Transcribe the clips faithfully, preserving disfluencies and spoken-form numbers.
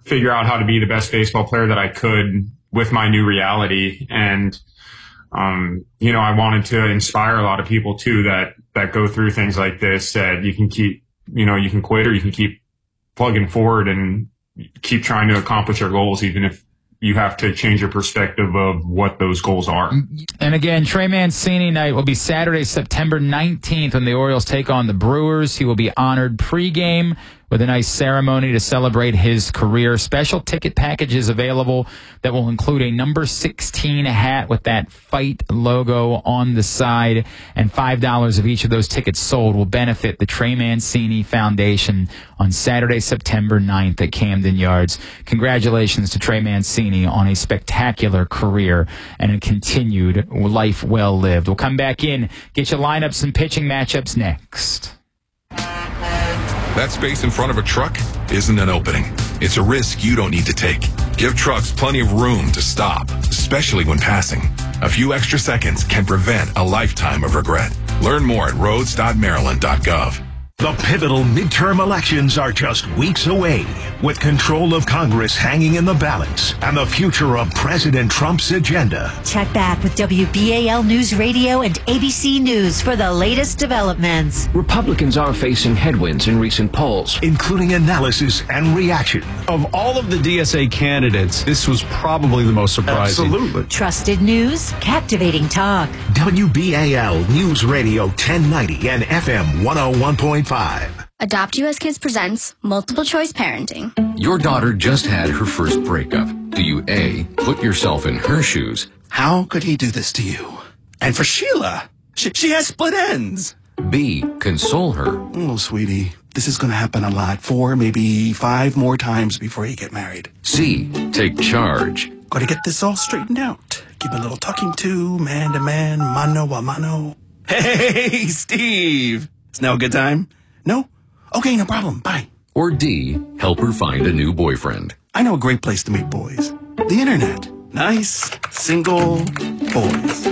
figure out how to be the best baseball player that I could with my new reality. And, um, you know, I wanted to inspire a lot of people too that, that go through things like this, that you can keep, you know, you can quit or you can keep plugging forward and keep trying to accomplish your goals, even if you have to change your perspective of what those goals are. And again, Trey Mancini night will be Saturday, September nineteenth, when the Orioles take on the Brewers. He will be honored pregame with a nice ceremony to celebrate his career. Special ticket packages available that will include a number sixteen hat with that fight logo on the side, and five dollars of each of those tickets sold will benefit the Trey Mancini Foundation on Saturday, September ninth at Camden Yards. Congratulations to Trey Mancini on a spectacular career and a continued life well lived. We'll come back in, get your lineups and pitching matchups next. That space in front of a truck isn't an opening. It's a risk you don't need to take. Give trucks plenty of room to stop, especially when passing. A few extra seconds can prevent a lifetime of regret. Learn more at roads dot maryland dot gov. The pivotal midterm elections are just weeks away, with control of Congress hanging in the balance and the future of President Trump's agenda. Check back with W B A L News Radio and A B C News for the latest developments. Republicans are facing headwinds in recent polls, including analysis and reaction. Of all of the D S A candidates, this was probably the most surprising. Absolutely. Trusted news, captivating talk. W B A L News Radio ten ninety and F M one oh one point five. Adopt U S Kids presents Multiple Choice Parenting. Your daughter just had her first breakup. Do you A, put yourself in her shoes? How could he do this to you? And for Sheila, she, she has split ends. B, console her. Oh, sweetie, this is going to happen a lot. Four, maybe five more times before you get married. C, take charge. Got to get this all straightened out. Give a little talking to, man to man, mano a mano. Hey, Steve. Is now a good time? No? Okay, no problem. Bye. Or D, help her find a new boyfriend. I know a great place to meet boys. The internet. Nice, single boys.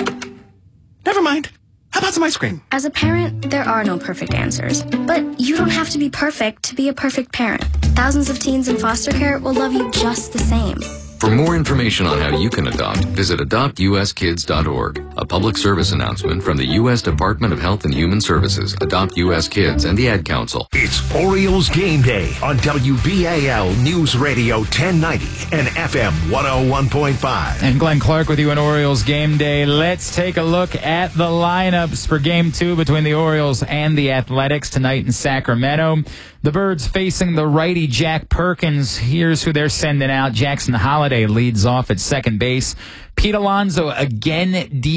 Never mind. How about some ice cream? As a parent, there are no perfect answers. But you don't have to be perfect to be a perfect parent. Thousands of teens in foster care will love you just the same. For more information on how you can adopt, visit adopt u s kids dot org. A public service announcement from the U S Department of Health and Human Services, Adopt U S Kids, and the Ad Council. It's Orioles Game Day on W B A L News Radio ten ninety and F M one oh one point five. And Glenn Clark with you on Orioles Game Day. Let's take a look at the lineups for Game two between the Orioles and the Athletics tonight in Sacramento. The Birds facing the righty Jack Perkins. Here's who they're sending out. Jackson Holliday leads off at second base. Pete Alonso again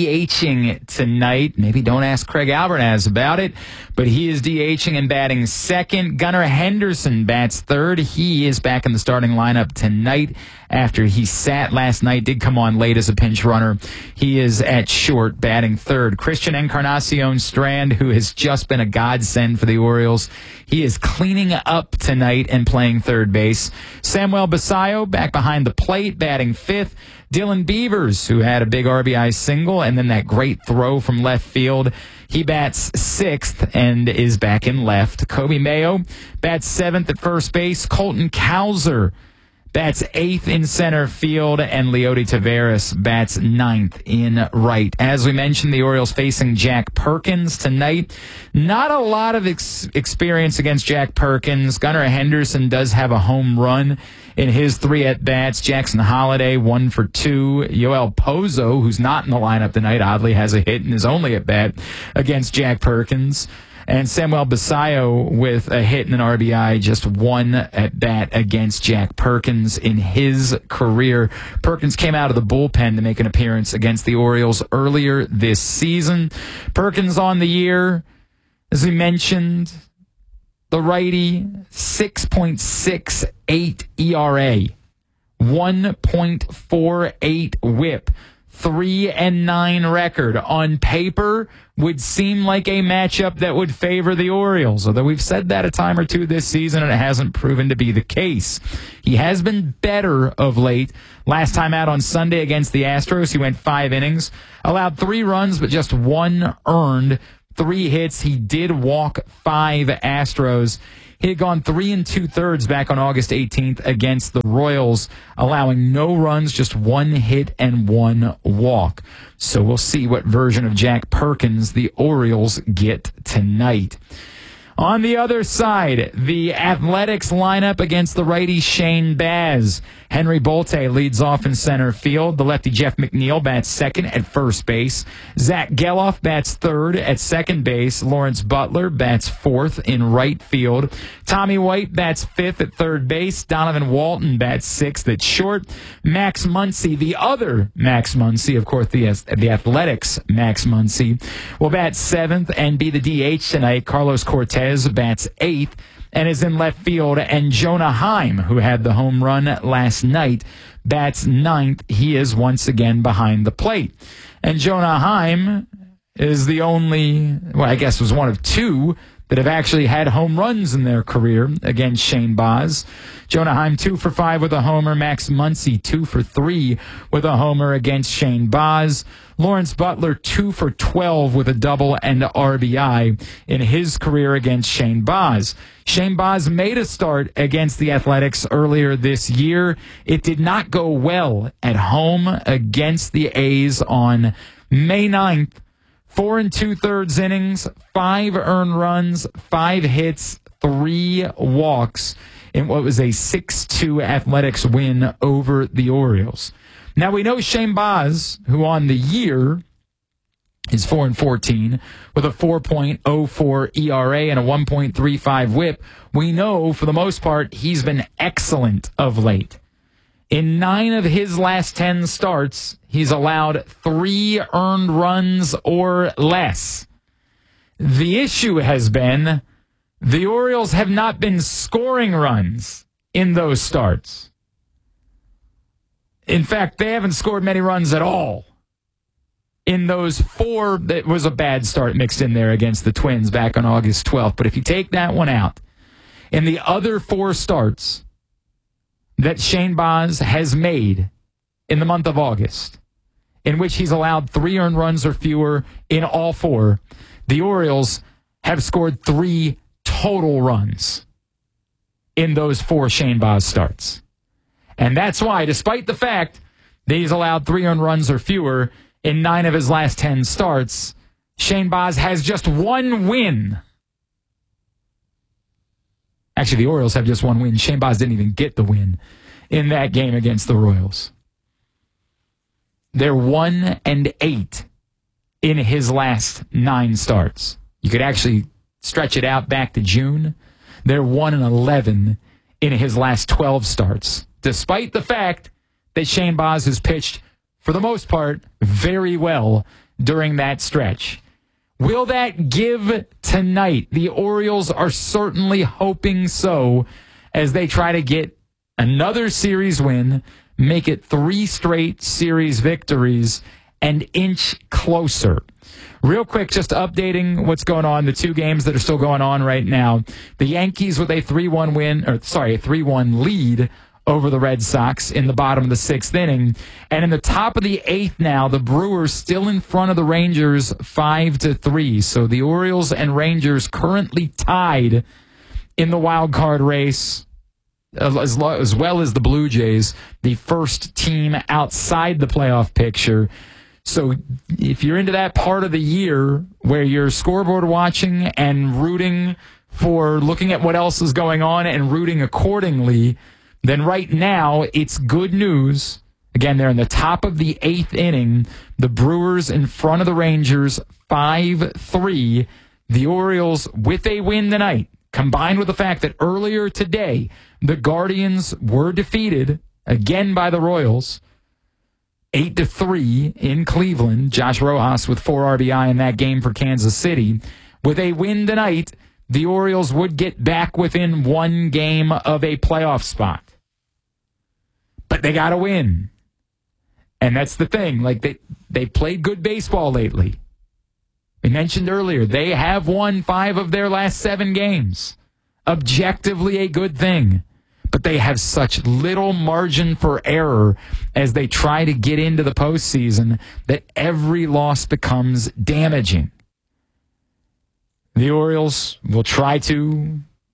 DHing tonight. Maybe don't ask Craig Alvarez about it, but he is DHing and batting second. Gunnar Henderson bats third. He is back in the starting lineup tonight after he sat last night, did come on late as a pinch runner. He is at short, batting third. Christian Encarnacion Strand, who has just been a godsend for the Orioles, he is cleaning up tonight and playing third base. Samuel Basayo back behind the plate, batting fifth. Dylan Beavers, who had a big R B I single and then that great throw from left field, he bats sixth and is back in left. Kobe Mayo bats seventh at first base. Colton Cowser bats eighth in center field, and Leody Taveras bats ninth in right. As we mentioned, the Orioles facing Jack Perkins tonight. Not a lot of ex- experience against Jack Perkins. Gunnar Henderson does have a home run in his three at-bats. Jackson Holliday, one for two. Yoel Pozo, who's not in the lineup tonight, oddly has a hit in his only at-bat against Jack Perkins. And Samuel Basayo with a hit and an R B I, just one at-bat against Jack Perkins in his career. Perkins came out of the bullpen to make an appearance against the Orioles earlier this season. Perkins on the year, as we mentioned, the righty, six point six eight E R A, one point four eight whip, three and nine record. On paper, would seem like a matchup that would favor the Orioles, although we've said that a time or two this season, and it hasn't proven to be the case. He has been better of late. Last time out on Sunday against the Astros, he went five innings, allowed three runs, but just one earned. Three hits. He did walk five Astros. He had gone three and two-thirds back on August eighteenth against the Royals, allowing no runs, just one hit and one walk. So we'll see what version of Jack Perkins the Orioles get tonight. On the other side, the Athletics lineup against the righty Shane Baz. Henry Bolte leads off in center field. The lefty Jeff McNeil bats second at first base. Zach Geloff bats third at second base. Lawrence Butler bats fourth in right field. Tommy White bats fifth at third base. Donovan Walton bats sixth at short. Max Muncy, the other Max Muncy, of course, the, the Athletics Max Muncy, will bat seventh and be the D H tonight. Carlos Cortez bats eighth and is in left field. And Jonah Heim, who had the home run last night, bats ninth. He is once again behind the plate. And Jonah Heim is the only, well, I guess was one of two that have actually had home runs in their career against Shane Baz. Jonah Heim, two for five with a homer. Max Muncy, two for three with a homer against Shane Baz. Lawrence Butler, two for twelve with a double and a R B I in his career against Shane Baz. Shane Baz made a start against the Athletics earlier this year. It did not go well at home against the A's on May ninth. Four and two-thirds innings, five earned runs, five hits, three walks in what was a six two Athletics win over the Orioles. Now, we know Shane Baz, who on the year is four and fourteen with a four point oh four E R A and a one point three five whip. We know, for the most part, he's been excellent of late. In nine of his last ten starts, he's allowed three earned runs or less. The issue has been the Orioles have not been scoring runs in those starts. In fact, they haven't scored many runs at all. In those four, that was a bad start mixed in there against the Twins back on August twelfth. But if you take that one out, in the other four starts that Shane Baz has made in the month of August, in which he's allowed three earned runs or fewer in all four, the Orioles have scored three total runs in those four Shane Baz starts. And that's why, despite the fact that he's allowed three earned runs or fewer in nine of his last ten starts, Shane Baz has just one win. Actually, the Orioles have just one win. Shane Baz didn't even get the win in that game against the Royals. They're one and eight in his last nine starts. You could actually stretch it out back to June. They're one and eleven in his last twelve starts, despite the fact that Shane Baz has pitched, for the most part, very well during that stretch. Will that give tonight? The Orioles are certainly hoping so, as they try to get another series win, make it three straight series victories, and inch closer. Real quick, just updating what's going on, the two games that are still going on right now. The Yankees with a three one win, or sorry, a three one lead over the Red Sox in the bottom of the sixth inning. And in the top of the eighth now, the Brewers still in front of the Rangers five to three. So the Orioles and Rangers currently tied in the wild card race, as, as well as the Blue Jays, the first team outside the playoff picture. So if you're into that part of the year where you're scoreboard watching and rooting for looking at what else is going on and rooting accordingly, then right now it's good news. Again, they're in the top of the eighth inning. The Brewers in front of the Rangers five three. The Orioles with a win tonight, combined with the fact that earlier today the Guardians were defeated again by the Royals eight to three in Cleveland. Josh Rojas with four R B I in that game for Kansas City. With a win tonight, the Orioles would get back within one game of a playoff spot. But they got to win. And that's the thing. Like, they, they played good baseball lately. We mentioned earlier, they have won five of their last seven games. Objectively a good thing. But they have such little margin for error as they try to get into the postseason that every loss becomes damaging. The Orioles will try to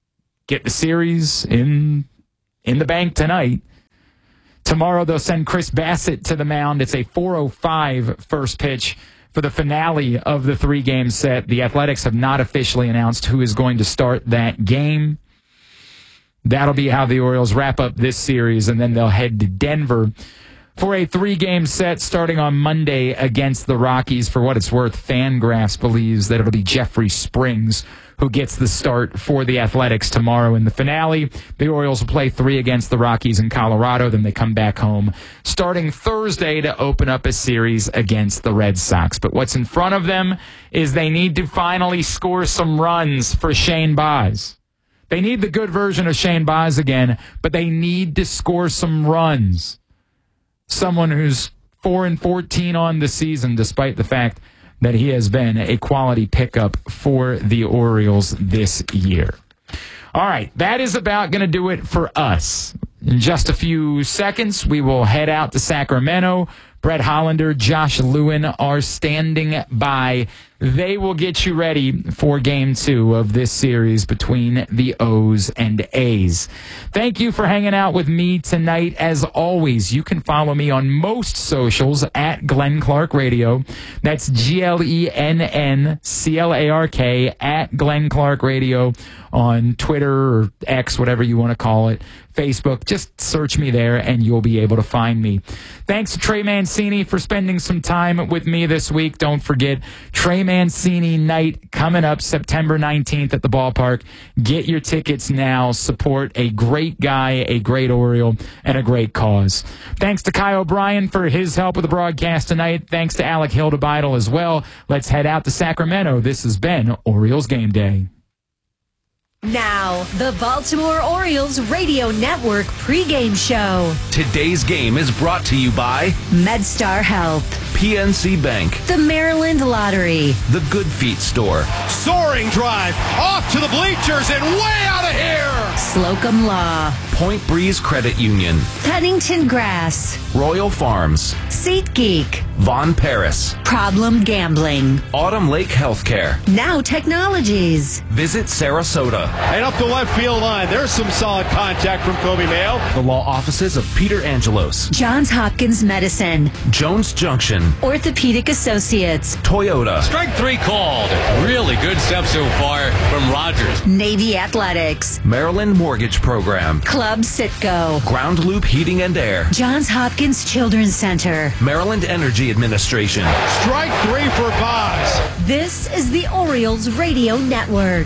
get the series in in the bank tonight. Tomorrow they'll send Chris Bassett to the mound. It's a four oh five first pitch for the finale of the three-game set. The Athletics have not officially announced who is going to start that game. That'll be how the Orioles wrap up this series, and then they'll head to Denver for a three-game set starting on Monday against the Rockies. For what it's worth, Fangraphs believes that it'll be Jeffrey Springs who gets the start for the Athletics tomorrow in the finale. The Orioles will play three against the Rockies in Colorado, then they come back home starting Thursday to open up a series against the Red Sox. But what's in front of them is they need to finally score some runs for Shane Baz. They need the good version of Shane Baz again, but they need to score some runs. Someone who's four and fourteen on the season, despite the fact that he has been a quality pickup for the Orioles this year. All right, that is about going to do it for us. In just a few seconds, we will head out to Sacramento. Brett Hollander, Josh Lewin are standing by. They will get you ready for game two of this series between the O's and A's. Thank you for hanging out with me tonight. As always, you can follow me on most socials at Glenn Clark Radio. That's G L E N N C L A R K at Glenn Clark Radio on Twitter or X, whatever you want to call it. Facebook, just search me there and you'll be able to find me. Thanks to Trey Mancini for spending some time with me this week. Don't forget, Trey Mancini night coming up September nineteenth at the ballpark. Get your tickets now. Support a great guy, a great Oriole, and a great cause. Thanks to Kai O'Brien for his help with the broadcast tonight. Thanks to Alec Hildebeidel as well. Let's head out to Sacramento. This has been Orioles Game Day. Now, the Baltimore Orioles Radio Network pregame show. Today's game is brought to you by MedStar Health, P N C Bank, the Maryland Lottery, the Good Feet Store, soaring drive off to the bleachers and way out of here, Slocum Law, Point Breeze Credit Union, Pennington Grass, Royal Farms, SeatGeek, Von Paris, Problem Gambling, Autumn Lake Healthcare, Now Technologies, Visit Sarasota, and up the left field line. There's some solid contact from Kobe Mayo. The law offices of Peter Angelos, Johns Hopkins Medicine, Jones Junction, Orthopedic Associates, Toyota. Strike three called. Really good stuff so far from Rogers. Navy Athletics, Maryland Mortgage Program, Club Citgo, Ground Loop Heating and Air, Johns Hopkins Children's Center, Maryland Energy Administration. Strike three for Baz. This is the Orioles Radio Network.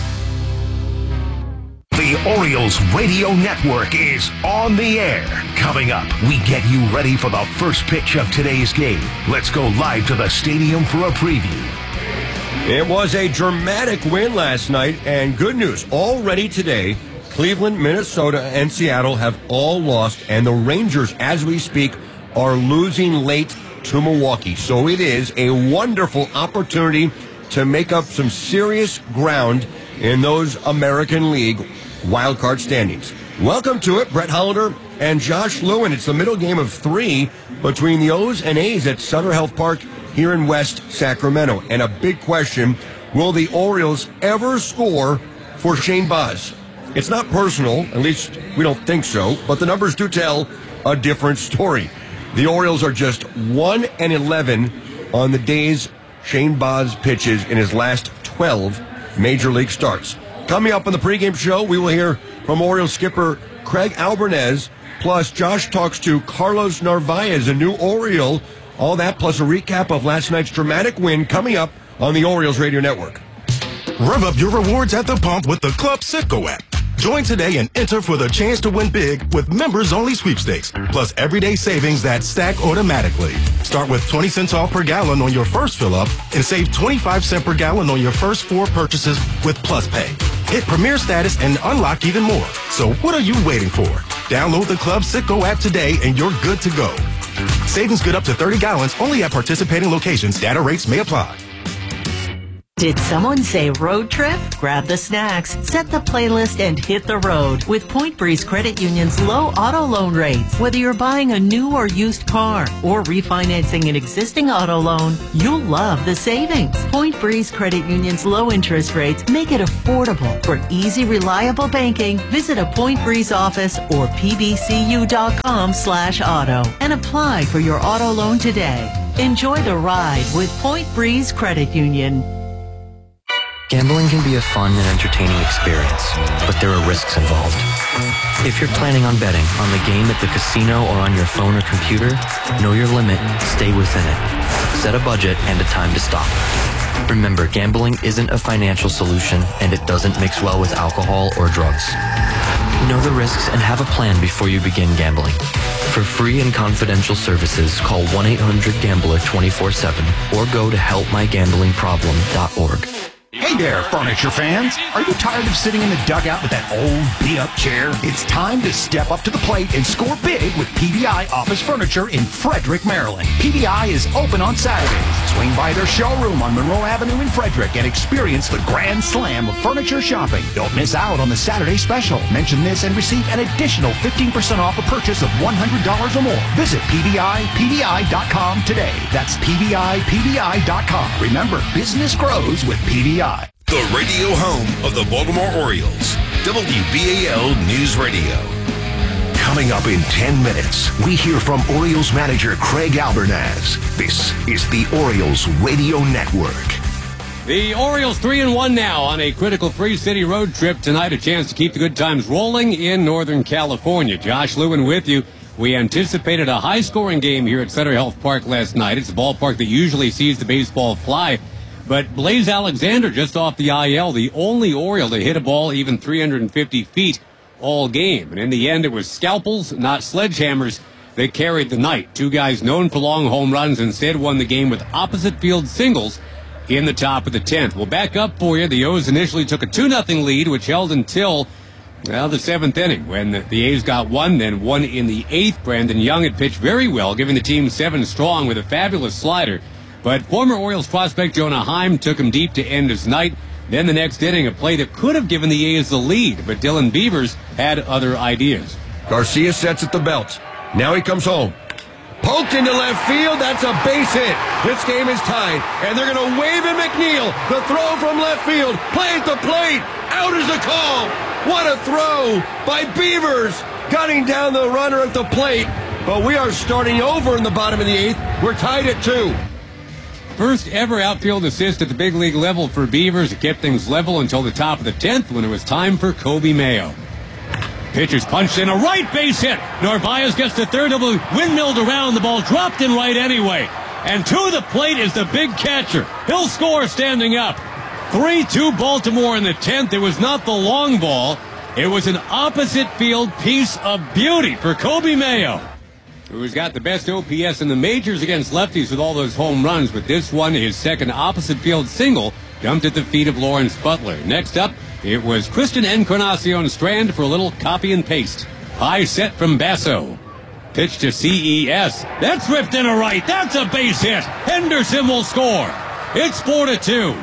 The Orioles Radio Network is on the air. Coming up, we get you ready for the first pitch of today's game. Let's go live to the stadium for a preview. It was a dramatic win last night, and good news, already today, Cleveland, Minnesota, and Seattle have all lost, and the Rangers, as we speak, are losing late to Milwaukee. So it is a wonderful opportunity to make up some serious ground in those American League wildcard standings. Welcome to it, Brett Hollander and Josh Lewin. It's the middle game of three between the O's and A's at Sutter Health Park here in West Sacramento. And a big question, will the Orioles ever score for Shane Baz? It's not personal, at least we don't think so, but the numbers do tell a different story. The Orioles are just one and eleven on the days Shane Baz pitches in his last twelve Major League starts. Coming up on the pregame show, we will hear from Orioles skipper Craig Albernez, plus Josh talks to Carlos Narvaez, a new Oriole. All that plus a recap of last night's dramatic win coming up on the Orioles Radio Network. Rev up your rewards at the pump with the Club Citgo app. Join today and enter for the chance to win big with members-only sweepstakes, plus everyday savings that stack automatically. Start with twenty cents off per gallon on your first fill-up and save twenty-five cents per gallon on your first four purchases with Plus Pay. Hit Premier status and unlock even more. So what are you waiting for? Download the Club Citgo app today and you're good to go. Savings good up to thirty gallons only at participating locations. Data rates may apply. Did someone say road trip? Grab the snacks, set the playlist, and hit the road with Point Breeze Credit Union's low auto loan rates. Whether you're buying a new or used car or refinancing an existing auto loan, you'll love the savings. Point Breeze Credit Union's low interest rates make it affordable. For easy, reliable banking, visit a Point Breeze office or p b c u dot com slash auto and apply for your auto loan today. Enjoy the ride with Point Breeze Credit Union. Gambling can be a fun and entertaining experience, but there are risks involved. If you're planning on betting on the game at the casino or on your phone or computer, know your limit, stay within it. Set a budget and a time to stop. Remember, gambling isn't a financial solution, and it doesn't mix well with alcohol or drugs. Know the risks and have a plan before you begin gambling. For free and confidential services, call one eight hundred gambler twenty-four seven or go to help my gambling problem dot org. Hey there, furniture fans. Are you tired of sitting in the dugout with that old beat-up chair? It's time to step up to the plate and score big with P D I Office Furniture in Frederick, Maryland. P D I is open on Saturdays. Swing by their showroom on Monroe Avenue in Frederick and experience the grand slam of furniture shopping. Don't miss out on the Saturday special. Mention this and receive an additional fifteen percent off a purchase of one hundred dollars or more. Visit P D I P D I dot com today. That's P D I P D I dot com. Remember, business grows with P D I. The radio home of the Baltimore Orioles. W B A L News Radio. Coming up in ten minutes, we hear from Orioles manager Craig Albernaz. This is the Orioles Radio Network. The Orioles three and one now on a critical Free City road trip tonight. A chance to keep the good times rolling in Northern California. Josh Lewin with you. We anticipated a high-scoring game here at Sutter Health Park last night. It's a ballpark that usually sees the baseball fly. But Blaze Alexander just off the I L, the only Oriole to hit a ball even three hundred fifty feet all game. And in the end, it was scalpels, not sledgehammers, that carried the night. Two guys known for long home runs instead won the game with opposite field singles in the top of the tenth. We'll back up for you. The O's initially took a two nothing lead, which held until, well, the seventh inning, when the A's got one, then one in the eighth. Brandon Young had pitched very well, giving the team seven strong with a fabulous slider. But former Orioles prospect Jonah Heim took him deep to end his night. Then the next inning, a play that could have given the A's the lead, but Dylan Beavers had other ideas. Garcia sets at the belt. Now he comes home. Poked into left field. That's a base hit. This game is tied. And they're going to wave at McNeil. The throw from left field. Play at the plate. Out is the call. What a throw by Beavers. Gunning down the runner at the plate. But we are starting over in the bottom of the eighth. We're tied at two. First ever outfield assist at the big league level for Beavers. It kept things level until the top of the tenth when it was time for Kobe Mayo. Pitcher's punched in a right base hit. Narvaez gets to third, double windmilled around. The ball dropped in right anyway. And to the plate is the big catcher. He'll score standing up. three two Baltimore in the tenth. It was not the long ball. It was an opposite field piece of beauty for Kobe Mayo, who's got the best O P S in the majors against lefties with all those home runs. But this one, his second opposite field single, dumped at the feet of Lawrence Butler. Next up, it was Kristen Encarnacion Strand for a little copy and paste. High set from Basso. Pitch to C E S. That's ripped in a right. That's a base hit. Henderson will score. It's four to two.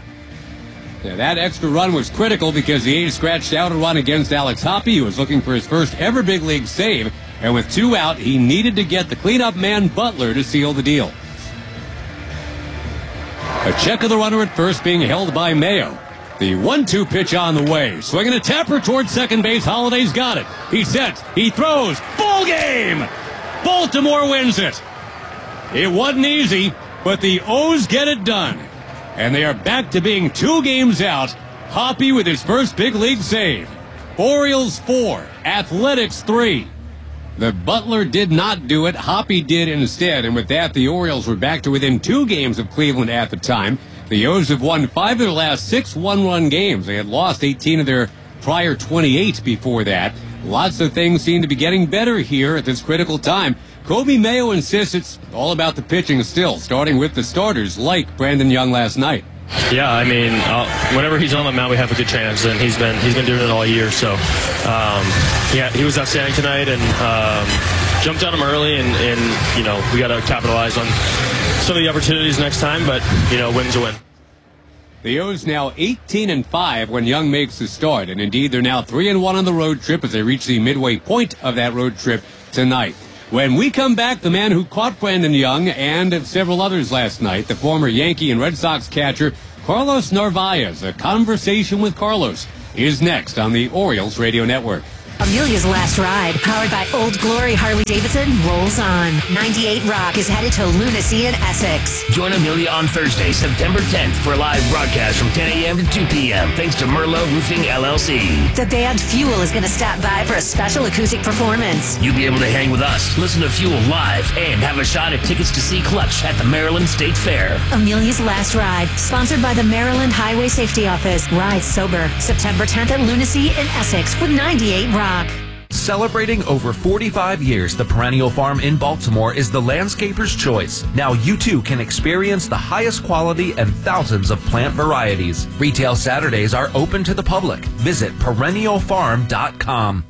Now, that extra run was critical because the A's scratched out a run against Alex Hoppe, who was looking for his first ever big league save. And with two out, he needed to get the cleanup man Butler to seal the deal. A check of the runner at first being held by Mayo. The one two pitch on the way. Swinging a tapper towards second base. Holliday's got it. He sets. He throws. Ball game! Baltimore wins it. It wasn't easy, but the O's get it done. And they are back to being two games out. Hoppe with his first big league save. Orioles four. Athletics three. The Butler did not do it. Hoppe did instead. And with that, the Orioles were back to within two games of Cleveland at the time. The O's have won five of their last six one-run games. They had lost eighteen of their prior twenty-eight before that. Lots of things seem to be getting better here at this critical time. Kobe Mayo insists it's all about the pitching still, starting with the starters like Brandon Young last night. Yeah, I mean, uh, whenever he's on the mound, we have a good chance, and he's been he's been doing it all year. So, um, yeah, he was outstanding tonight, and um, jumped on him early, and, and you know we got to capitalize on some of the opportunities next time. But you know, win's a win. The O's now eighteen and five when Young makes the start, and indeed they're now three and one on the road trip as they reach the midway point of that road trip tonight. When we come back, the man who caught Brandon Young and several others last night, the former Yankee and Red Sox catcher Carlos Narvaez. A conversation with Carlos is next on the Orioles Radio Network. Amelia's Last Ride, powered by Old Glory Harley-Davidson, rolls on. ninety-eight Rock is headed to Lunacy in Essex. Join Amelia on Thursday, September tenth for a live broadcast from ten a.m. to two p.m. thanks to Merlot Roofing, L L C. The band Fuel is going to stop by for a special acoustic performance. You'll be able to hang with us, listen to Fuel live, and have a shot at tickets to see Clutch at the Maryland State Fair. Amelia's Last Ride, sponsored by the Maryland Highway Safety Office. Ride sober, September tenth at Lunacy in Essex with ninety-eight Rock. Celebrating over forty-five years, the Perennial Farm in Baltimore is the landscaper's choice. Now you too can experience the highest quality and thousands of plant varieties. Retail Saturdays are open to the public. Visit perennial farm dot com.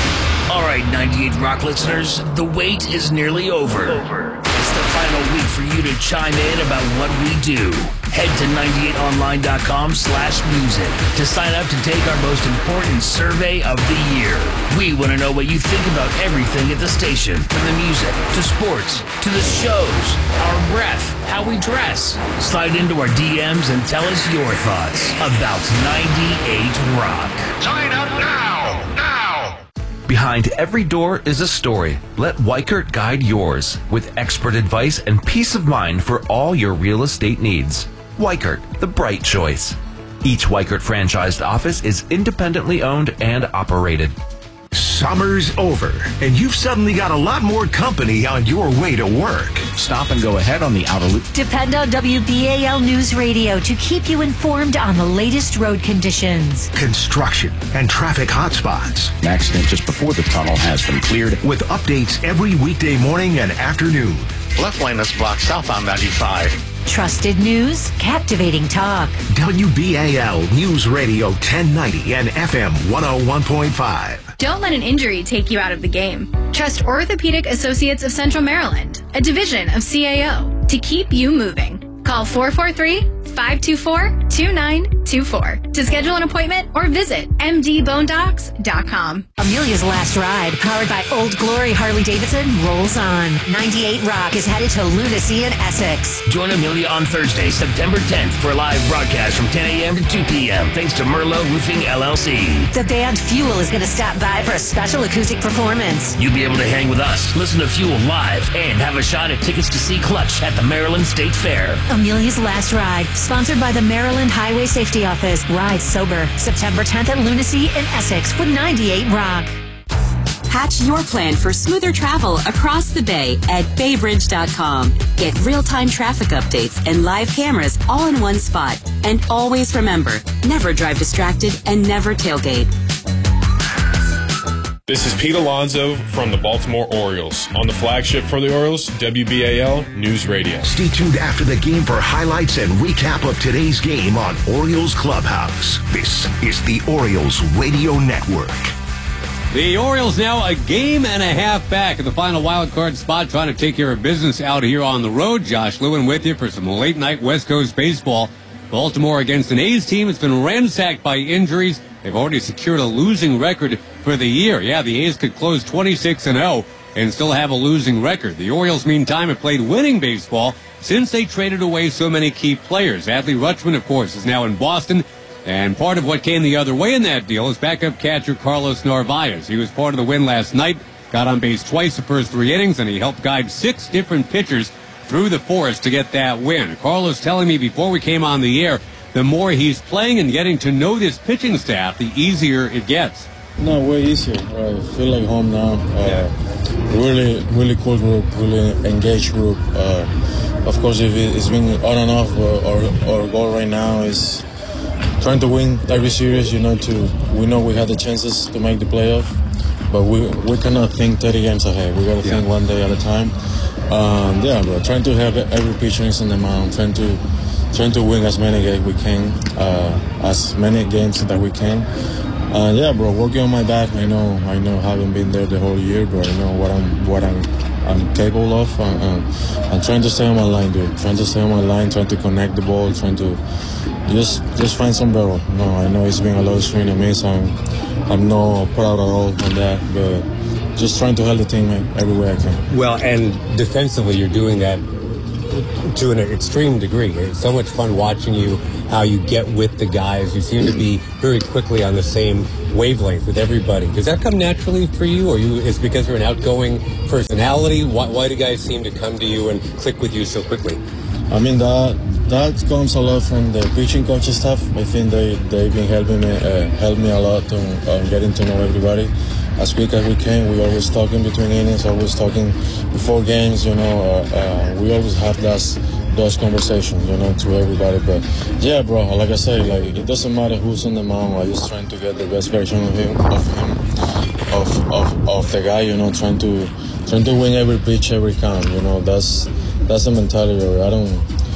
All right, ninety-eight Rock listeners, the wait is nearly over. It's the final week for you to chime in about what we do. Head to ninety-eight online dot com slash music to sign up to take our most important survey of the year. We want to know what you think about everything at the station, from the music to sports to the shows, our breath, how we dress. Slide into our D Ms and tell us your thoughts about ninety-eight Rock. Sign up now! Now! Behind every door is a story. Let Weichert guide yours with expert advice and peace of mind for all your real estate needs. Weichert, the bright choice. Each Weichert franchised office is independently owned and operated. Summer's over, and you've suddenly got a lot more company on your way to work. Stop and go ahead on the outer loop. Depend on W B A L News Radio to keep you informed on the latest road conditions. Construction and traffic hotspots. An accident just before the tunnel has been cleared. With updates every weekday morning and afternoon. Left lane is blocked southbound ninety-five. Trusted news, captivating talk. W B A L News Radio ten ninety and F M one oh one point five. Don't let an injury take you out of the game. Trust Orthopedic Associates of Central Maryland, a division of C A O, to keep you moving. Call four four three, five two four, two nine two four to schedule an appointment or visit m d bone docs dot com. Amelia's Last Ride, powered by Old Glory Harley-Davidson, rolls on. ninety-eight Rock is headed to Lunacy in Essex. Join Amelia on Thursday, September tenth for a live broadcast from ten a.m. to two p.m. thanks to Merlot Roofing, L L C. The band Fuel is going to stop by for a special acoustic performance. You'll be able to hang with us, listen to Fuel live, and have a shot at tickets to see Clutch at the Maryland State Fair. Amelia's Last Ride, sponsored by the Maryland Highway Safety Office. Ride sober, September tenth at Lunacy in Essex with ninety-eight Rock. Hatch your plan for smoother travel across the bay at bay bridge dot com. Get real-time traffic updates and live cameras all in one spot. And always remember, never drive distracted and never tailgate. This is Pete Alonso from the Baltimore Orioles. On the flagship for the Orioles, W B A L News Radio. Stay tuned after the game for highlights and recap of today's game on Orioles Clubhouse. This is the Orioles Radio Network. The Orioles now a game and a half back in the final wild card spot, trying to take care of business out here on the road. Josh Lewin with you for some late night West Coast baseball. Baltimore against an A's team that's been ransacked by injuries. They've already secured a losing record for the year. Yeah, the A's could close twenty-six and oh and still have a losing record. The Orioles, meantime, have played winning baseball since they traded away so many key players. Adley Rutschman, of course, is now in Boston. And part of what came the other way in that deal is backup catcher Carlos Narvaez. He was part of the win last night, got on base twice the first three innings, and he helped guide six different pitchers through the forest to get that win. Carlos telling me before we came on the air, the more he's playing and getting to know this pitching staff, the easier it gets. No, way easier. I feel like home now. Uh, really, really cool group, really engaged group. Uh, of course, if it's been on and off, our, our goal right now is trying to win every series. You know, to we know we have the chances to make the playoff, but we we cannot think thirty games ahead. We got to yeah. think one day at a time. Um, yeah, bro. Trying to have every pitcher in the mound. Trying to trying to win as many games we can, uh, as many games that we can. Uh, yeah, bro. Working on my back. I know. I know. Haven't been there the whole year, but I know what I'm what I'm I'm capable of. Uh, uh, I'm trying to stay on my line, dude. Trying to stay on my line. Trying to connect the ball. Trying to just just find some barrel. No, I know it's been a lot of strain on me, so I'm, I'm not proud at all on that, but just trying to help the team in every way I can. Well, and defensively, you're doing that to an extreme degree. It's so much fun watching you, how you get with the guys. You seem to be very quickly on the same wavelength with everybody. Does that come naturally for you, or you? It's because you're an outgoing personality? Why, why do guys seem to come to you and click with you so quickly? I mean, that that comes a lot from the pitching coaching staff. I think they, they've been helping me, uh, helped me a lot on uh, getting to know everybody. As quick as we can, we always talking between innings, always talking before games, you know. Uh, uh, we always have those, those conversations, you know, to everybody. But, yeah, bro, like I say, like, it doesn't matter who's on the mound. I'm just trying to get the best version of him, of him, of, of, of the guy, you know, trying to trying to win every pitch, every count, you know. That's that's the mentality. I don't...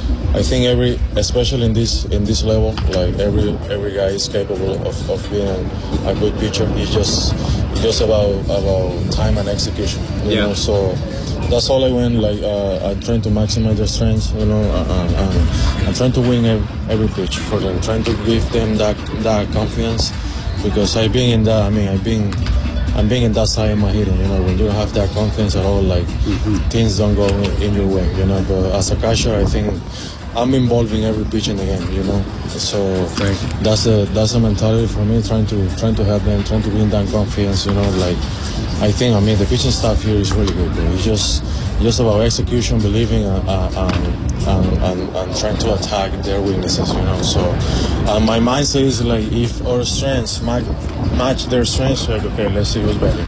I think every, especially in this in this level, like every every guy is capable of, of being a good pitcher. It's just it's just about about time and execution. You yeah. know, so that's all I win. Like uh, I'm trying to maximize their strengths. You know, uh, uh, I'm trying to win every, every pitch for them, trying to give them that that confidence, because I've been in that. I mean, I've been. I'm being in that side of my hitting, you know, when you don't have that confidence at all, like, mm-hmm. things don't go in, in your way, you know. But as a catcher, I think I'm involved in every pitch in the game, you know. So that's a that's a mentality for me, trying to trying to help them, trying to bring that confidence, you know. Like, I think, I mean, the pitching staff here is really good, bro. It's just just about execution, believing, uh, uh, and, and, and, and trying to attack their weaknesses, you know. So uh, my mindset is like, if our strengths match, match their strengths, like, okay, let's see who's better.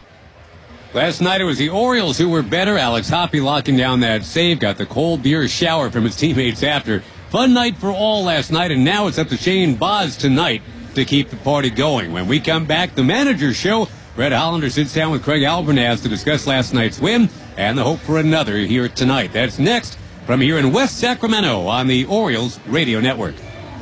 Last night it was the Orioles who were better. Alex Hoppe locking down that save, got the cold beer shower from his teammates after. Fun night for all last night, and now it's up to Shane Baz tonight to keep the party going. When we come back, the manager's show. Brett Hollander sits down with Craig Albernaz to discuss last night's win and the hope for another here tonight. That's next from here in West Sacramento on the Orioles Radio Network.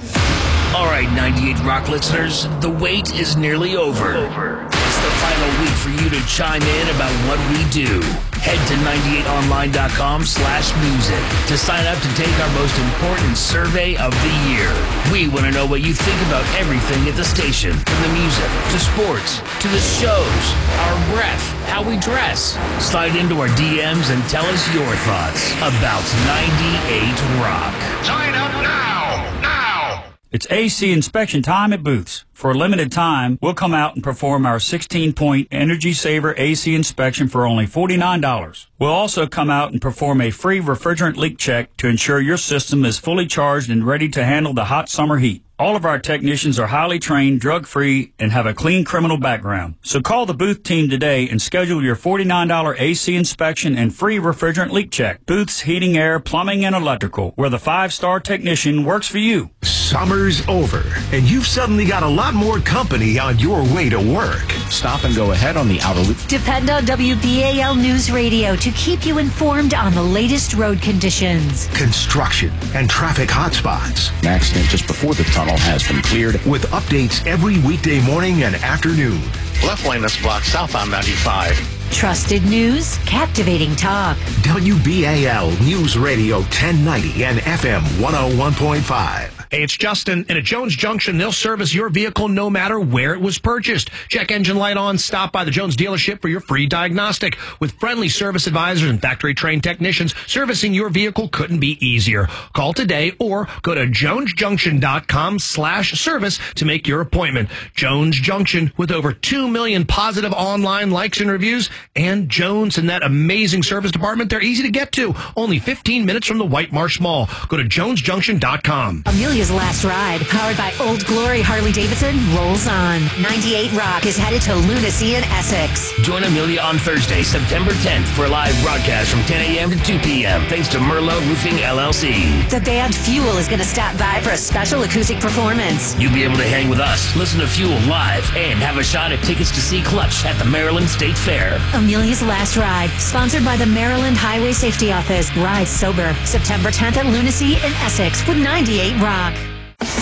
All right, ninety-eight Rock listeners, the wait is nearly over. It's the final week for you to chime in about what we do. Head to ninety-eight online dot com slash music to sign up to take our most important survey of the year. We want to know what you think about everything at the station, from the music to sports to the shows, our breath, how we dress. Slide into our D Ms and tell us your thoughts about ninety-eight Rock. Sign up now! Now! It's A C inspection time at Booths. For a limited time, we'll come out and perform our sixteen-point Energy Saver A C inspection for only forty-nine dollars. We'll also come out and perform a free refrigerant leak check to ensure your system is fully charged and ready to handle the hot summer heat. All of our technicians are highly trained, drug-free, and have a clean criminal background. So call the Booth team today and schedule your forty-nine dollars A C inspection and free refrigerant leak check. Booth's Heating, Air, Plumbing, and Electrical, where the five-star technician works for you. Summer's over, and you've suddenly got a lot more company on your way to work. Stop and go ahead on the outer loop. Depend on W B A L News Radio to keep you informed on the latest road conditions, construction, and traffic hotspots. An accident just before the tunnel has been cleared. With updates every weekday morning and afternoon. Left lane is blocked southbound ninety-five. Trusted news, captivating talk. W B A L News Radio ten ninety and F M one oh one point five. Hey, it's Justin. And at Jones Junction, they'll service your vehicle no matter where it was purchased. Check engine light on. Stop by the Jones dealership for your free diagnostic. With friendly service advisors and factory-trained technicians, servicing your vehicle couldn't be easier. Call today or go to jones junction dot com slash service to make your appointment. Jones Junction, with over two million positive online likes and reviews. And Jones and that amazing service department, they're easy to get to. Only fifteen minutes from the White Marsh Mall. Go to jones junction dot com. Amelia's Last Ride, powered by Old Glory Harley-Davidson, rolls on. ninety-eight Rock is headed to Lunacy in Essex. Join Amelia on Thursday, September tenth for a live broadcast from ten a.m. to two p.m. thanks to Merlot Roofing, L L C. The band Fuel is going to stop by for a special acoustic performance. You'll be able to hang with us, listen to Fuel live, and have a shot at tickets to see Clutch at the Maryland State Fair. Amelia's Last Ride, sponsored by the Maryland Highway Safety Office. Ride sober. September tenth at Lunacy in Essex with ninety-eight Rock.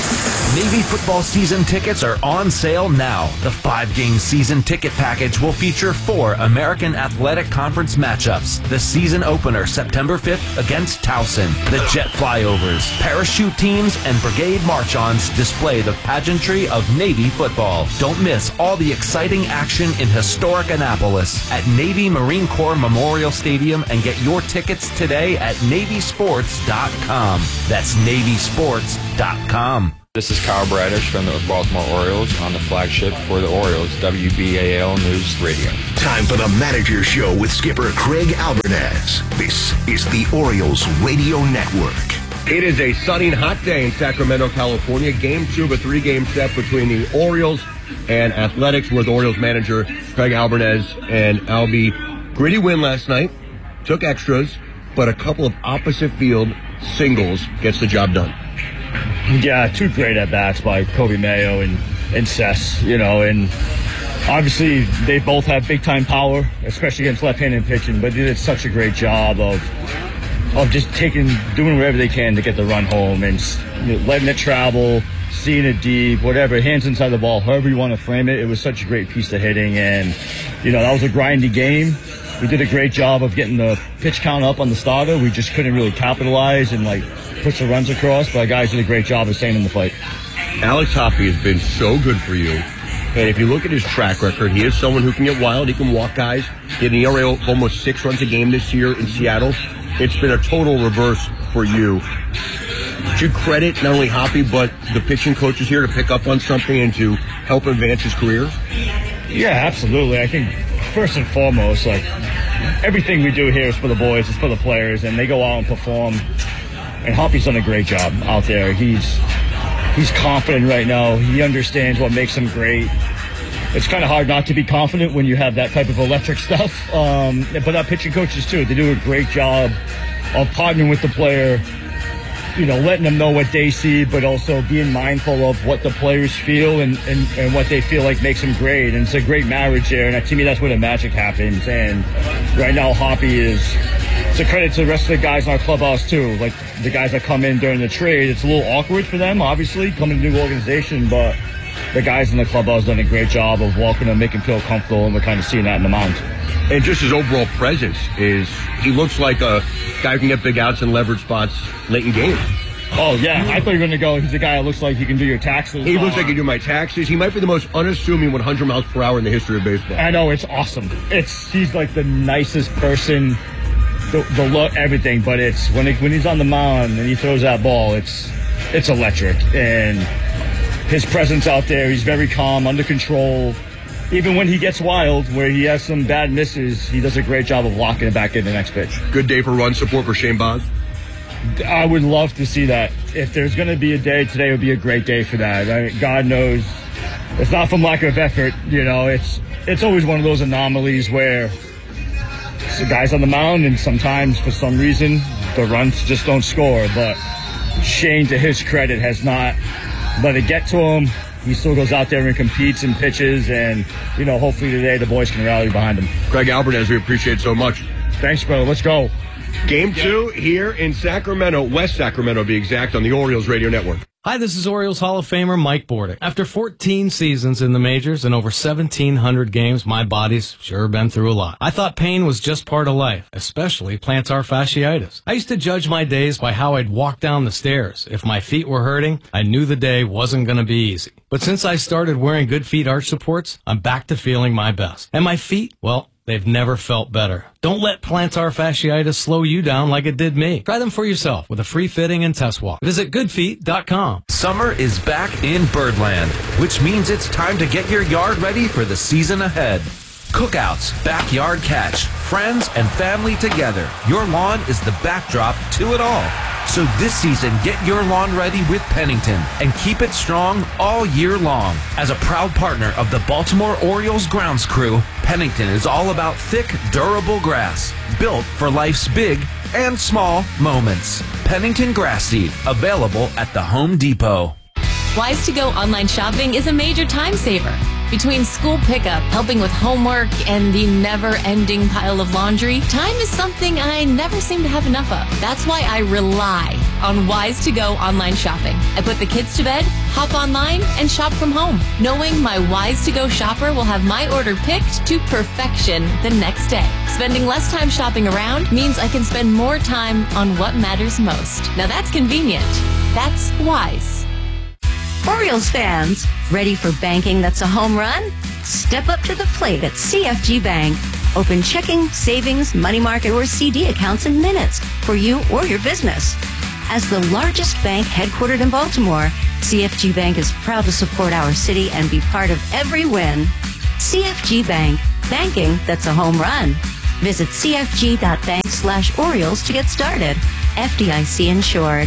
Navy football season tickets are on sale now. The five-game season ticket package will feature four American Athletic Conference matchups. The season opener September fifth against Towson. The jet flyovers, parachute teams, and brigade march-ons display the pageantry of Navy football. Don't miss all the exciting action in historic Annapolis at Navy Marine Corps Memorial Stadium and get your tickets today at Navy Sports dot com. That's Navy Sports dot com. This is Kyle Bradish from the Baltimore Orioles on the flagship for the Orioles, W B A L News Radio. Time for the Manager Show with skipper Craig Albernaz. This is the Orioles Radio Network. It is a sunny, hot day in Sacramento, California. Game two of a three-game set between the Orioles and Athletics with Orioles manager Craig Albernaz and Albie. Gritty win last night, took extras, but a couple of opposite field singles gets the job done. Yeah, two great at-bats by Kobe Mayo and, and Cess, you know, and obviously they both have big-time power, especially against left-handed pitching, but they did such a great job of of just taking, doing whatever they can to get the run home and, you know, letting it travel, seeing it deep, whatever, hands inside the ball, however you want to frame it. It was such a great piece of hitting, and, you know, that was a grindy game. We did a great job of getting the pitch count up on the starter. We just couldn't really capitalize and, like, push the runs across, but our guys did a great job of staying in the fight. Alex Hoppe has been so good for you. And if you look at his track record, he is someone who can get wild. He can walk guys. He had an E R A of almost six runs a game this year in Seattle. It's been a total reverse for you. Should you credit not only Hoppe, but the pitching coaches here to pick up on something and to help advance his career? Yeah, absolutely. I think first and foremost, like, everything we do here is for the boys, it's for the players, and they go out and perform. And Hoppe's done a great job out there. He's he's confident right now. He understands what makes him great. It's kind of hard not to be confident when you have that type of electric stuff. Um, but our pitching coaches, too, they do a great job of partnering with the player, you know, letting them know what they see, but also being mindful of what the players feel and, and, and what they feel like makes them great. And it's a great marriage there. And to me, that's where the magic happens. And right now, Hoppe is... It's a credit to the rest of the guys in our clubhouse, too. Like, the guys that come in during the trade, it's a little awkward for them, obviously, coming to a new organization, but the guys in the clubhouse done a great job of welcoming them, making them feel comfortable, and we're kind of seeing that in the mound. And just his overall presence is, he looks like a guy who can get big outs and leverage spots late in games. Oh, yeah. I thought you were going to go, he's a guy that looks like he can do your taxes. He looks like he can do my taxes. He might be the most unassuming one hundred miles per hour in the history of baseball. I know, it's awesome. It's He's like the nicest person. The, the look, everything, but it's when it, when he's on the mound and he throws that ball, it's it's electric. And his presence out there, he's very calm, under control. Even when he gets wild, where he has some bad misses, he does a great job of locking it back in the next pitch. Good day for run support for Shane Baz. I would love to see that. If there's going to be a day, today would be a great day for that. I mean, God knows, it's not from lack of effort. You know, it's it's always one of those anomalies where the guys on the mound, and sometimes for some reason the runs just don't score. But Shane, to his credit, has not let it get to him. He still goes out there and competes and pitches, and, you know, hopefully today the boys can rally behind him. Craig Albernaz, we appreciate it so much. Thanks, brother. Let's go. Game two here in Sacramento, West Sacramento to be exact, on the Orioles Radio Network. Hi, this is Orioles Hall of Famer Mike Bordick. After fourteen seasons in the majors and over seventeen hundred games, my body's sure been through a lot. I thought pain was just part of life, especially plantar fasciitis. I used to judge my days by how I'd walk down the stairs. If my feet were hurting, I knew the day wasn't going to be easy. But since I started wearing Good Feet arch supports, I'm back to feeling my best. And my feet, well, they've never felt better. Don't let plantar fasciitis slow you down like it did me. Try them for yourself with a free fitting and test walk. Visit good feet dot com. Summer is back in Birdland, which means it's time to get your yard ready for the season ahead. Cookouts, backyard catch, friends and family together. Your lawn is the backdrop to it all. So this season, get your lawn ready with Pennington and keep it strong all year long. As a proud partner of the Baltimore Orioles grounds crew, Pennington is all about thick, durable grass, built for life's big and small moments. Pennington Grass Seed, available at the Home Depot. Wise to Go online shopping is a major time saver. Between school pickup, helping with homework, and the never-ending pile of laundry, time is something I never seem to have enough of. That's why I rely on Wise to Go online shopping. I put the kids to bed, hop online, and shop from home, knowing my Wise to Go shopper will have my order picked to perfection the next day. Spending less time shopping around means I can spend more time on what matters most. Now that's convenient. That's Wise. Orioles fans, ready for banking that's a home run? Step up to the plate at C F G Bank. Open checking, savings, money market, or C D accounts in minutes for you or your business. As the largest bank headquartered in Baltimore, C F G Bank is proud to support our city and be part of every win. C F G Bank, banking that's a home run. Visit cfg.bank slash Orioles to get started. F D I C insured.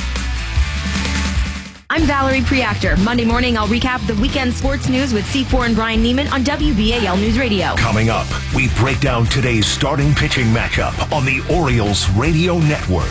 I'm Valerie Preactor. Monday morning, I'll recap the weekend sports news with C four and Brian Neiman on W B A L News Radio. Coming up, we break down today's starting pitching matchup on the Orioles Radio Network.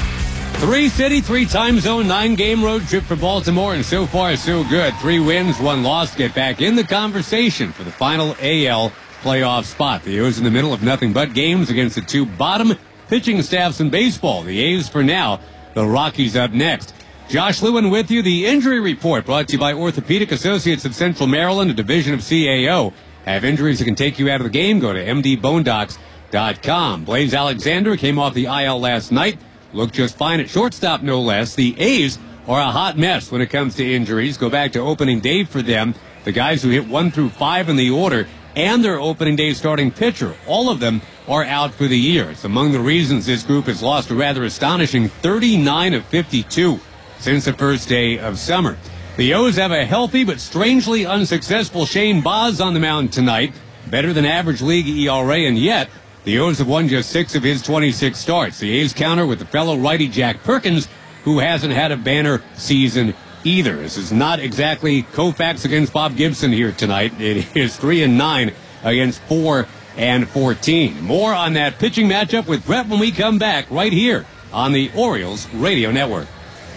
Three city, three time zone, nine game road trip for Baltimore, and so far so good. Three wins, one loss, get back in the conversation for the final A L playoff spot. The O's in the middle of nothing but games against the two bottom pitching staffs in baseball. The A's for now, the Rockies up next. Josh Lewin with you. The injury report brought to you by Orthopedic Associates of Central Maryland, a division of C A O. Have injuries that can take you out of the game? Go to m d bone docs dot com. Blaze Alexander came off the I L last night. Looked just fine at shortstop, no less. The A's are a hot mess when it comes to injuries. Go back to opening day for them. The guys who hit one through five in the order and their opening day starting pitcher, all of them are out for the year. It's among the reasons this group has lost a rather astonishing thirty-nine of fifty-two since the first day of summer. The O's have a healthy but strangely unsuccessful Shane Baz on the mound tonight. Better than average league E R A, and yet the O's have won just six of his twenty-six starts. The A's counter with the fellow righty Jack Perkins, who hasn't had a banner season either. This is not exactly Koufax against Bob Gibson here tonight. It is three and nine against four and fourteen. More on that pitching matchup with Brett when we come back right here on the Orioles Radio Network.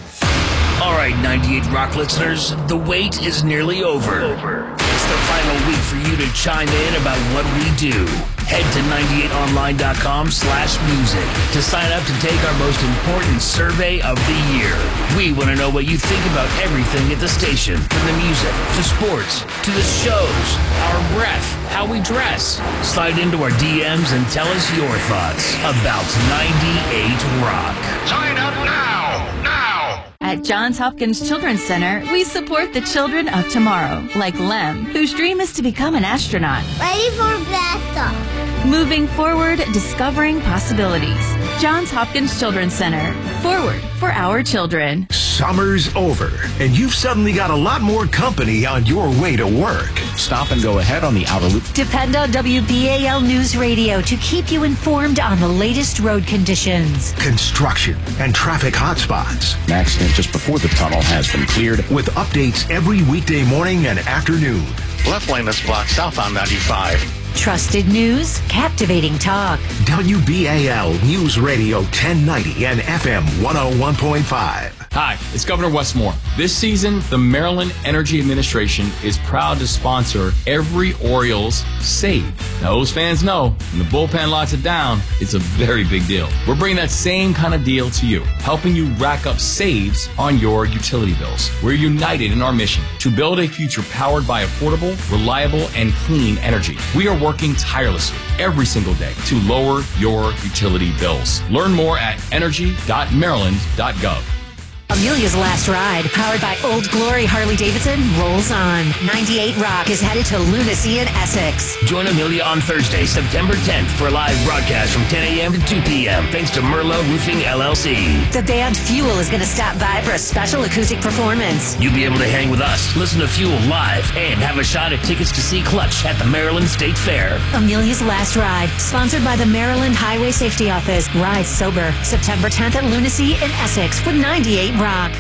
All right, ninety-eight Rock listeners, the wait is nearly over. It's the final week for you to chime in about what we do. Head to ninety-eight online dot com slash music to sign up to take our most important survey of the year. We want to know what you think about everything at the station, from the music to sports to the shows, our breath, how we dress. Slide into our D Ms and tell us your thoughts about ninety-eight Rock. Sign up now! Now! At Johns Hopkins Children's Center, we support the children of tomorrow, like Lem, whose dream is to become an astronaut. Ready for blast off. Moving forward, discovering possibilities. Johns Hopkins Children's Center. Forward for our children. Summer's over, and you've suddenly got a lot more company on your way to work. Stop and go ahead on the outer loop. Depend on W B A L News Radio to keep you informed on the latest road conditions. Construction and traffic hotspots. An accident just before the tunnel has been cleared. With updates every weekday morning and afternoon. Left lane is blocked southbound ninety-five. Trusted news, captivating talk. W B A L News Radio ten ninety and F M one oh one point five. Hi, it's Governor Wes Moore. This season, the Maryland Energy Administration is proud to sponsor every Orioles save. Now, those fans know when the bullpen locks it down, it's a very big deal. We're bringing that same kind of deal to you, helping you rack up saves on your utility bills. We're united in our mission to build a future powered by affordable, reliable, and clean energy. We are working tirelessly every single day to lower your utility bills. Learn more at energy dot maryland dot gov. Amelia's Last Ride, powered by Old Glory Harley-Davidson, rolls on. ninety-eight Rock is headed to Lunacy in Essex. Join Amelia on Thursday, September tenth for a live broadcast from ten a.m. to two p.m. thanks to Merlot Roofing L L C. The band Fuel is going to stop by for a special acoustic performance. You'll be able to hang with us, listen to Fuel live, and have a shot at tickets to see Clutch at the Maryland State Fair. Amelia's Last Ride, sponsored by the Maryland Highway Safety Office. Ride sober, September tenth at Lunacy in Essex with ninety-eight Rock.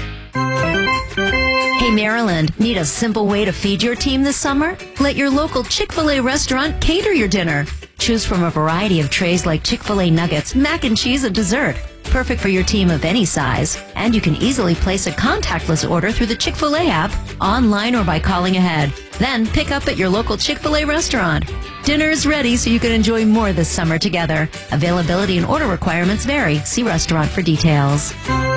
Hey Maryland, need a simple way to feed your team this summer? Let your local Chick-fil-A restaurant cater your dinner. Choose from a variety of trays like Chick-fil-A nuggets, mac and cheese, and dessert. Perfect for your team of any size. And you can easily place a contactless order through the Chick-fil-A app, online or by calling ahead. Then pick up at your local Chick-fil-A restaurant. Dinner is ready so you can enjoy more this summer together. Availability and order requirements vary. See restaurant for details.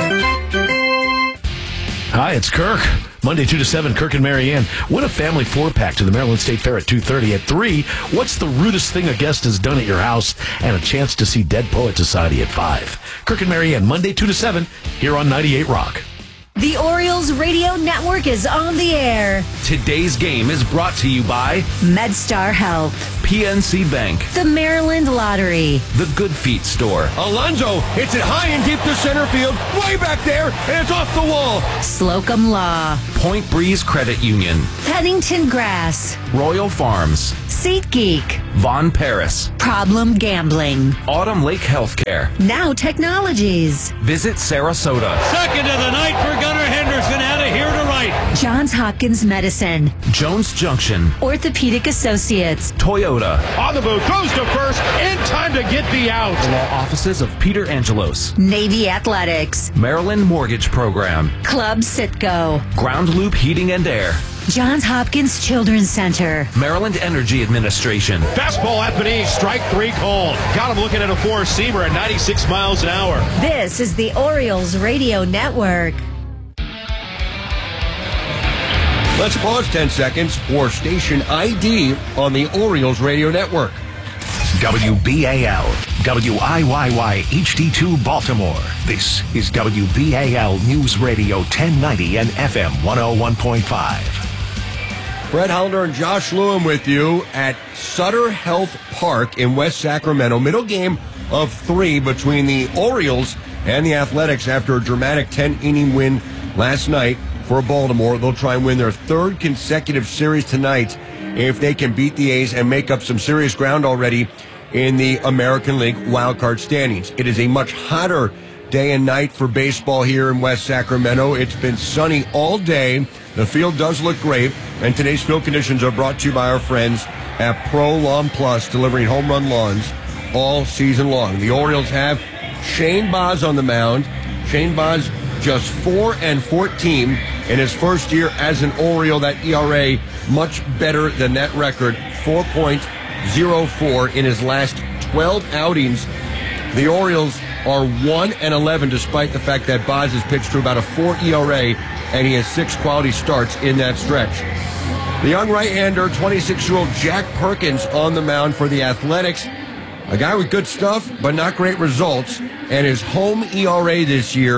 Hi, it's Kirk. Monday, two to seven, Kirk and Marianne. Win a family four-pack to the Maryland State Fair at two thirty. At three, what's the rudest thing a guest has done at your house? And a chance to see Dead Poet Society at five. Kirk and Marianne, Monday, two to seven, here on ninety-eight Rock. The Orioles Radio Network is on the air. Today's game is brought to you by MedStar Health, P N C Bank, the Maryland Lottery, the Good Feet Store, Alonso hits it high and deep to center field, way back there, and it's off the wall. Slocum Law, Point Breeze Credit Union, Pennington Grass, Royal Farms, SeatGeek, Von Paris, Problem Gambling, Autumn Lake Healthcare, Now Technologies, Visit Sarasota, Second of the night for Gunnar Henderson, out of here to right. Johns Hopkins Medicine, Jones Junction, Orthopedic Associates, Toyota, On the move, goes to first, in time to get the out. the law offices of Peter Angelos, Navy Athletics, Maryland Mortgage Program, Club Sitco, Ground Loop Heating and Air, Johns Hopkins Children's Center, Maryland Energy Administration. Fastball at Benese, strike three called. Got him looking at a four-seamer at ninety-six miles an hour. This is the Orioles Radio Network. Let's pause ten seconds for station I D on the Orioles Radio Network. W B A L, W I Y Y H D two Baltimore. This is W B A L News Radio ten ninety and F M one oh one point five. Brett Hollander and Josh Lewin with you at Sutter Health Park in West Sacramento. Middle game of three between the Orioles and the Athletics after a dramatic ten-inning win last night for Baltimore. They'll try and win their third consecutive series tonight if they can beat the A's and make up some serious ground already in the American League wildcard standings. It is a much hotter day and night for baseball here in West Sacramento. It's been sunny all day. The field does look great, and today's field conditions are brought to you by our friends at Pro Lawn Plus, delivering home run lawns all season long. The Orioles have Shane Baz on the mound. Shane Baz just four and fourteen in his first year as an Oriole. That E R A much better than that record, four point oh four in his last twelve outings. The Orioles are one and eleven despite the fact that Baz has pitched to about a four E R A, and he has six quality starts in that stretch. The young right-hander, twenty-six-year-old Jack Perkins on the mound for the Athletics. A guy with good stuff, but not great results. And his home E R A this year